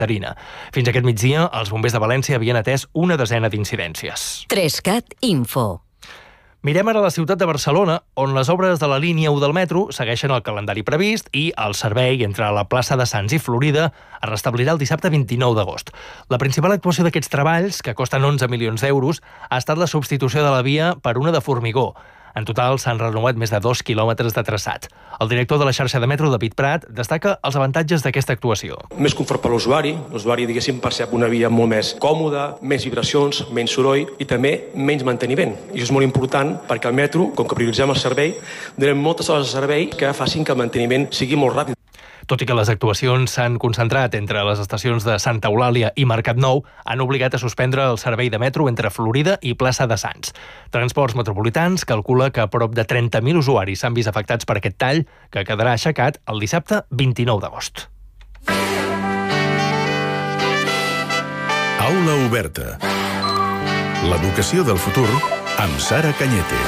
Caterina. Fins aquest migdia, els bombers de València havien atès una desena d'incidències. 3CAT Info. Mirem ara la ciutat de Barcelona, on les obres de la línia 1 del metro segueixen el calendari previst i el servei entre la plaça de Sants i Florida es restablirà el dissabte 29 d'agost. La principal actuació d'aquests treballs, que costen 11 milions d'euros, ha estat la substitució de la via per una de formigó. En total s'han renovat més de 2 quilòmetres de traçat. El director de la xarxa de metro, David Prat, destaca els avantatges d'aquesta actuació. Més confort per l'usuari, diguéssim, percep una via molt més còmoda, més vibracions, menys soroll i també menys manteniment. I això és molt important perquè al metro, com que prioritzem el servei, donem moltes hores de servei que facin que el manteniment sigui molt ràpid. Tot i que les actuacions s'han concentrat entre les estacions de Santa Eulàlia i Mercat Nou, han obligat a suspendre el servei de metro entre Florida i plaça de Sants. Transports Metropolitans calcula que prop de 30.000 usuaris s'han vist afectats per aquest tall, que quedarà aixecat el dissabte 29 d'agost. Aula oberta. L'educació del futur amb Sara Cañete.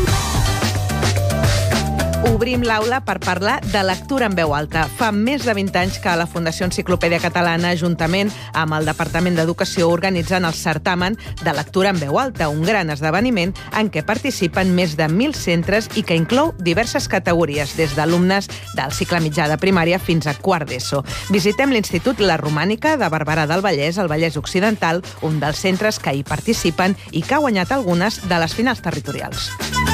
Obrim l'aula per parlar de lectura en veu alta. Fa més de 20 anys que la Fundació Enciclopèdia Catalana, juntament amb el Departament d'Educació, organitzen el certamen de lectura en veu alta, un gran esdeveniment en què participen més de 1.000 centres i que inclou diverses categories, des d'alumnes del cicle mitjà de primària fins a quart d'ESO. Visitem l'Institut La Romànica de Barberà del Vallès, al Vallès Occidental, un dels centres que hi participen i que ha guanyat algunes de les finals territorials.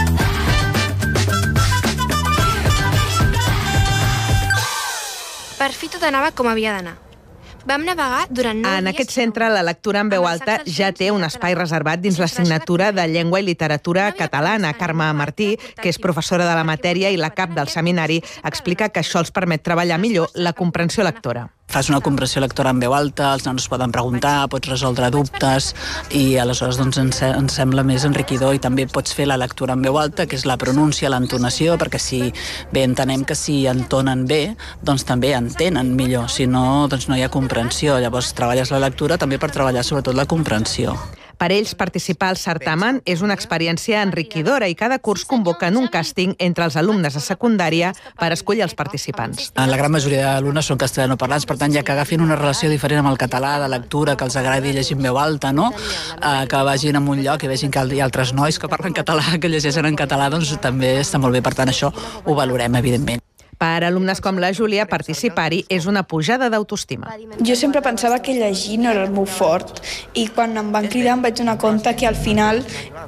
Per fi tot anava com havia d'anar. Vam navegar durant 9 dies... En aquest centre, la lectura en veu alta ja té un espai reservat dins l'assignatura de Llengua i Literatura Catalana. Carme Martí, que és professora de la matèria i la cap del seminari, explica que això els permet treballar millor la comprensió lectora. Fas una comprensió lectora en veu alta, els nanos poden preguntar, pots resoldre dubtes i aleshores ens sembla més enriquidor, i també pots fer la lectura en veu alta, que és la pronúncia, l'entonació, perquè si bé entenem que si entonen bé, doncs també entenen millor, si no, doncs no hi ha comprensió. Llavors treballes la lectura també per treballar sobretot la comprensió. Per ells, participar al certamen és una experiència enriquidora i cada curs convoquen un càsting entre els alumnes de secundària per escollir els participants. La gran majoria d'alumnes són castellanoparlants, per tant, ja que agafin una relació diferent amb el català, de lectura, que els agradi llegir en veu alta, no? Que vagin a un lloc i vegin que hi ha altres nois que parlen català, que llegeixen en català, doncs també està molt bé. Per tant, això ho valorem, evidentment. Per alumnes com la Júlia, participar-hi és una pujada d'autoestima. Jo sempre pensava que llegir no era el meu fort i quan em van cridar em vaig donar compte que al final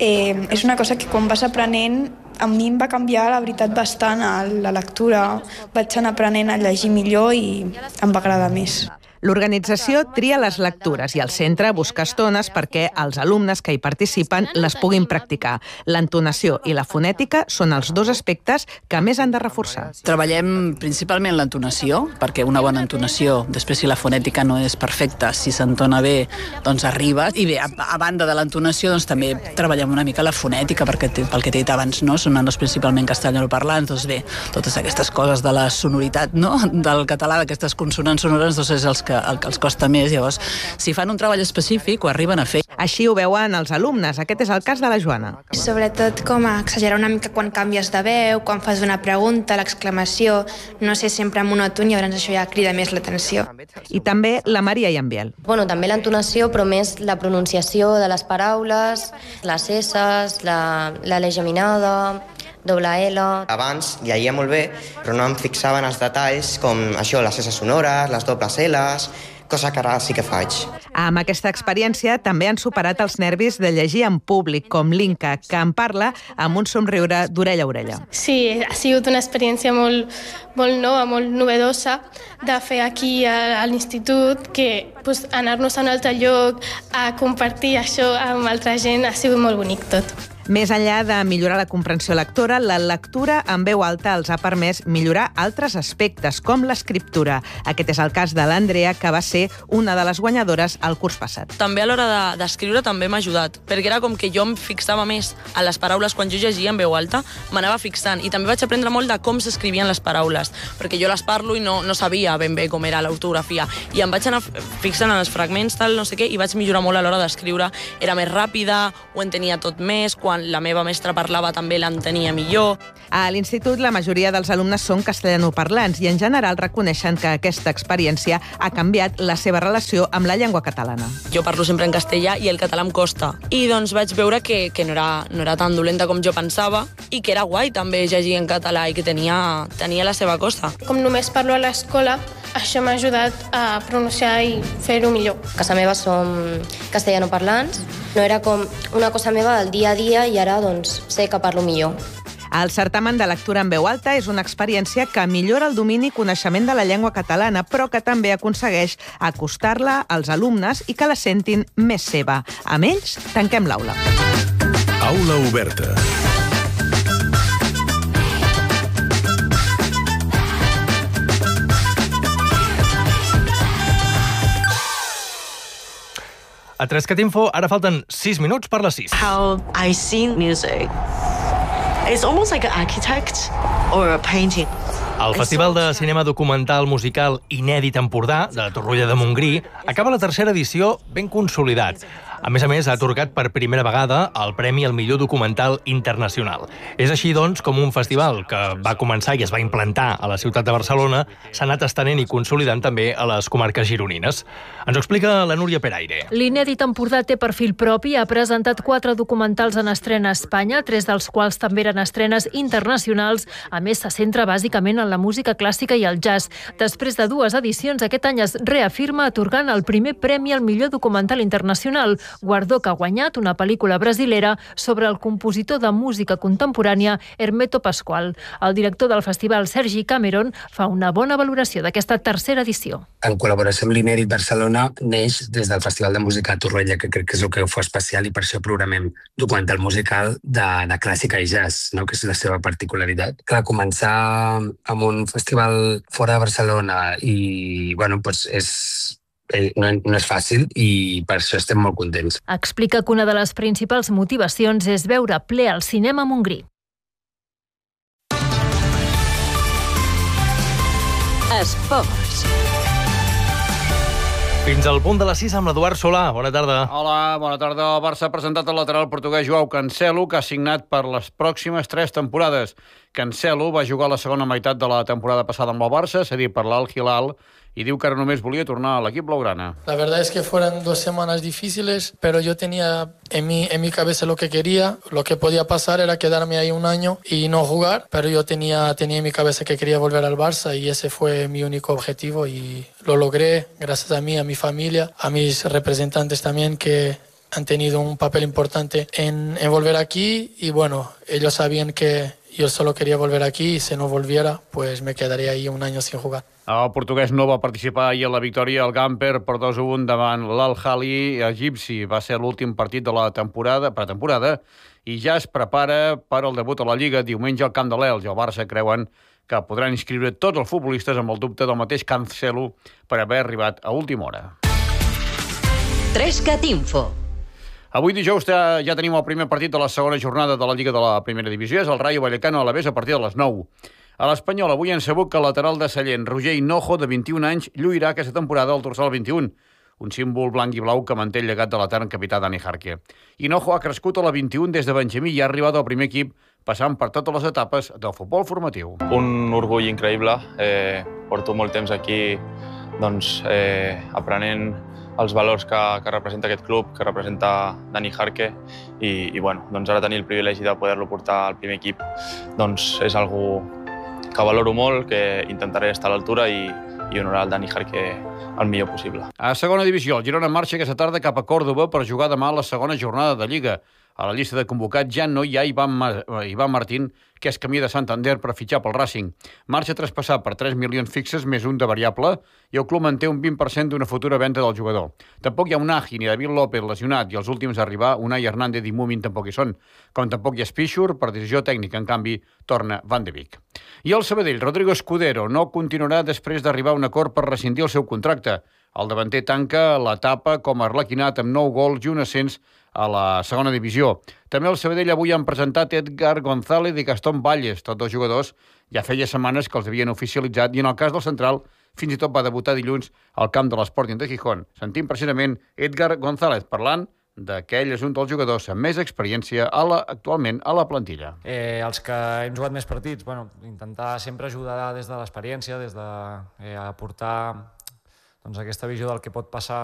és una cosa que quan vas aprenent a mi em va canviar, la veritat, bastant la lectura. Vaig anar aprenent a llegir millor i em va agradar més. L'organització tria les lectures i el centre busca estones perquè els alumnes que hi participen les puguin practicar. L'entonació i la fonètica són els dos aspectes que més han de reforçar. Treballem principalment l'entonació, perquè una bona entonació, després si la fonètica no és perfecta, si s'entona bé, doncs arriba. I bé, a banda de l'entonació, doncs també treballem una mica la fonètica, perquè pel que t'he dit abans, no? Són nanos principalment castellanoparlants, doncs bé, totes aquestes coses de la sonoritat, no? Del català, d'aquestes consonants sonores, doncs és el que els costa més. Llavors, si fan un treball específic, ho arriben a fer. Així ho veuen els alumnes. Aquest és el cas de la Joana. Sobretot com a exagerar una mica quan canvies de veu, quan fas una pregunta, l'exclamació, no sé, sempre monòton, i llavors això ja crida més l'atenció. I també la Maria i en Biel. També l'entonació, però més la pronunciació de les paraules, les esses, la geminada, doble L. Abans llegia molt bé, però no em fixava en els detalls com això, les S sonores, les dobles L's, cosa que ara sí que faig. Amb aquesta experiència també han superat els nervis de llegir en públic, com l'Inca, que en parla amb un somriure d'orella a orella. Sí, ha sigut una experiència molt nova, molt novedosa de fer aquí a l'institut, que anar-nos a un altre lloc, a compartir això amb altra gent, ha sigut molt bonic tot. Més enllà de millorar la comprensió lectora, la lectura en veu alta els ha permès millorar altres aspectes, com l'escriptura. Aquest és el cas de l'Andrea, que va ser una de les guanyadores el curs passat. També a l'hora d'escriure també m'ha ajudat, perquè era com que jo em fixava més a les paraules quan jo llegia en veu alta, m'anava fixant, i també vaig aprendre molt de com s'escrivien les paraules, perquè jo les parlo i no sabia ben bé com era l'ortografia, i em vaig anar fixant en els fragments, tal, no sé què, i vaig millorar molt a l'hora d'escriure. Era més ràpida, ho entenia tot més, quan quan la meva mestra parlava també l'entenia millor. A l'institut, la majoria dels alumnes són castellanoparlants i en general reconeixen que aquesta experiència ha canviat la seva relació amb la llengua catalana. Jo parlo sempre en castellà i el català em costa. I doncs vaig veure que no era tan dolenta com jo pensava i que era guai també llegir en català i que tenia la seva cosa. Com només parlo a l'escola, això m'ha ajudat a pronunciar i fer-ho millor. A casa meva som castellanoparlants. No era com una cosa meva del dia a dia i ara doncs sé que parlo millor. El certamen de lectura en veu alta és una experiència que millora el domini i coneixement de la llengua catalana, però que també aconsegueix acostar-la als alumnes i que la sentin més seva. Amb ells, tanquem l'aula. Aula oberta. A 3cat Info, ara falten 6 minuts per les 6. How I see music. It's almost like an architect or a painting. El Festival de Cinema Documental Musical Inèdit Empordà, de Torroella de Montgrí, acaba la tercera edició ben consolidat. A més, ha atorgat per primera vegada el Premi al millor documental internacional. És així, doncs, com un festival que va començar i es va implantar a la ciutat de Barcelona s'ha anat estenent i consolidant també a les comarques gironines. Ens ho explica la Núria Peraire. L'Inèdit Empordà té perfil propi i ha presentat 4 documentals en estrena a Espanya, 3 dels quals també eren estrenes internacionals. A més, se centra bàsicament en la música clàssica i el jazz. Després de 2 edicions, aquest any es reafirma atorgant el primer premi al millor documental internacional, guardó que ha guanyat una pel·lícula brasilera sobre el compositor de música contemporània Hermeto Pascoal. El director del festival, Sergi Cameron, fa una bona valoració d'aquesta tercera edició. En col·laboració amb l'Inèdit Barcelona neix des del Festival de Música a Torroella, que crec que és el que ho fa especial i per això programem documental musical de clàssica i jazz, no? Que és la seva particularitat. Clar, començar amb un festival fora de Barcelona i, bueno, doncs no és fàcil i per això estem molt contents. Explica que una de les principals motivacions és veure ple al cinema a Montgrí. Esports. Fins al punt de les 6 amb l'Eduard Solà. Bona tarda. Hola, bona tarda. El Barça ha presentat el lateral portuguès Joao Cancelo, que ha signat per les pròximes 3 temporades. Cancelo va jugar la segona meitat de la temporada passada amb el Barça, cedit per l'Al Hilal, y diu que ahora només volia tornar a l'equip blaugrana. La verdad es que fueron 2 semanas difíciles, pero yo tenía en mi cabeza lo que quería. Lo que podía pasar era quedarme ahí un año y no jugar, pero yo tenía en mi cabeza que quería volver al Barça y ese fue mi único objetivo y lo logré gracias a mí, a mi familia, a mis representantes también que han tenido un papel importante en volver aquí y bueno, ellos sabían que yo solo quería volver aquí y si no volviera, pues me quedaría ahí un año sin jugar. El portuguès no va participar ahir a la victòria al Gamper per 2-1 davant l'Al-Ahly egipci. Va ser l'últim partit de la pretemporada i ja es prepara per al debut a la Lliga diumenge al Camp de l'Elx. El Barça creuen que podran inscriure tots els futbolistes amb el dubte del mateix Cancelo per haver arribat a última hora. 3cat Info. Avui dijous ja tenim el primer partit de la segona jornada de la Lliga de la Primera Divisió. És el Rayo Vallecano Alavés a partir de les 9. A l'Espanyol avui han sabut que el lateral de Sallent, Roger Hinojo, de 21 anys, lluirà aquesta temporada al dorsal 21, un símbol blanc i blau que manté el llegat de l'etern capità Dani Jarque. Hinojo ha crescut a la 21 des de Benjamí i ha arribat al primer equip passant per totes les etapes del futbol formatiu. Un orgull increïble. Porto molt temps aquí aprenent els valors que representa aquest club, que representa Dani Jarque i ara tenir el privilegi de poder-lo portar al primer equip és algo que valoro molt, que intentaré estar a l'altura i honorar el Dani Jarque el millor possible. A segona divisió, el Girona marxa aquesta tarda cap a Còrdova per jugar demà a la segona jornada de Lliga. A la llista de convocats ja no hi ha Ivan Martín, que és camí de Santander per fitxar pel Racing. Marxa traspassat per 3 milions fixes més un de variable i el club manté un 20% d'una futura venda del jugador. Tampoc hi ha Unai ni David López lesionat i els últims a arribar, Unai Hernández i Mumin tampoc hi són. Com tampoc hi ha Spichur, per decisió tècnica, en canvi, torna Van de Beek. I el Sabadell, Rodrigo Escudero, no continuarà després d'arribar a un acord per rescindir el seu contracte. El davanter tanca l'etapa com a arlequinat amb 9 gols i un ascens a la segona divisió. També el Sabadell avui han presentat Edgar González i Gastón Valles. Tots dos jugadors ja feia setmanes que els havien oficialitzat i en el cas del central fins i tot va debutar dilluns al camp de l'Sporting de Gijón. Sentim precisament Edgar González parlant d'aquell és un dels jugadors amb més experiència actualment a la plantilla. Els que hem jugat més partits, intentar sempre ajudar des de l'experiència, des de aportar aquesta visió del que pot passar